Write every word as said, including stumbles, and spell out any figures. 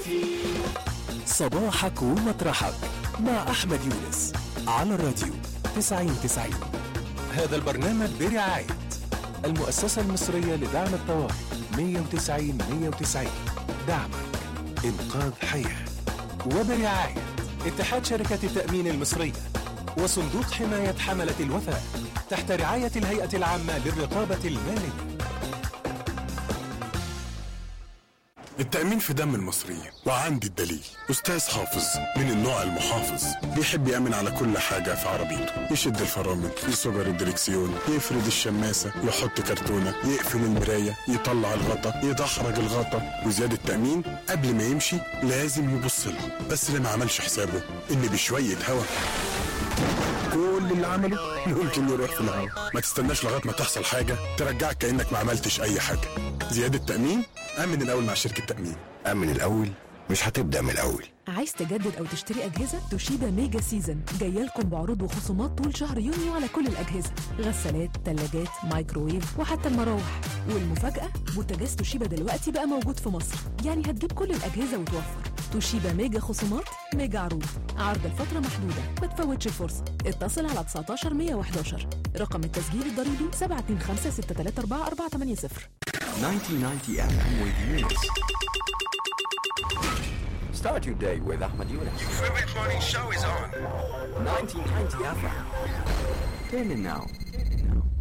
صباحك ومطرحك مع أحمد يونس على الراديو تسعين تسعين. هذا البرنامج برعاية المؤسسة المصرية لدعم الطوارئ مية وتسعين مية وتسعين، دعمك إنقاذ حياة. وبرعاية اتحاد شركات التأمين المصرية وصندوق حماية حملة الوفاء تحت رعاية الهيئة العامة للرقابة المالية. التأمين في دم المصريين، وعندي الدليل. أستاذ حافظ من النوع المحافظ، بيحب يأمن على كل حاجة في عربيته، يشد الفرامل، يصبر الدركسيون، يفرد الشماسة، يحط كرتونة، يقفل المراية، يطلع الغطا، يدحرج الغطا. وزيادة التأمين قبل ما يمشي لازم يبص له، بس اللي ما عملش حسابه إن بشوية هوا كل اللي عمله ممكن يروح في الهوا. ما تستناش لغاية ما تحصل حاجة ترجعك كأنك ما عملتش أي حاجة. زيادة تأمين، أمن الأول مع شركة تأمين. أمن الأول مش هتبدأ من الأول. عايز تجدد أو تشتري أجهزة؟ توشيبا ميجا سيزن جاية لكم بعروض وخصومات طول شهر يونيو على كل الأجهزة، غسالات، ثلاجات، مايكروويف، وحتى المراوح. والمفاجأة بوتاجاز توشيبا دلوقتي بقى موجود في مصر، يعني هتجيب كل الأجهزة وتوفر. توشيبا ميجا خصومات، ميجا عروض، عرض الفترة محدودة، ما تفوتش الفرصة. اتصل على تسعتاشر مية وحداشر، رقم التسجيل الضريبي سبعة اتنين خمسة ستة تلاتة أربعة أربعة تمانية صفر. تسعين تسعين إف إم with Yunus. Start your day with Ahmed Yunus. Your favorite morning show is on. nineteen ninety F M. Turn it now.